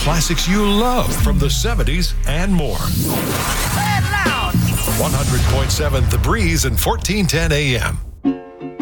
classics you love from the 70s and more. Say it loud. 100.7 The Breeze and 1410 AM.